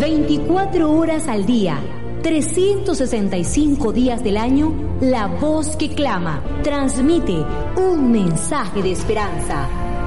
24 horas al día, 365 días del año, la voz que clama, transmite un mensaje de esperanza.